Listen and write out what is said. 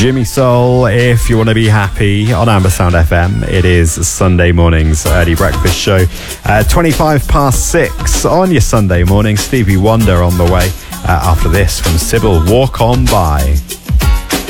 Jimmy Soul, If You Want to Be Happy on Ambersound FM. It is Sunday morning's early breakfast show. 25 past 6 on your Sunday morning. Stevie Wonder on the way. After this from Sybil, Walk On By.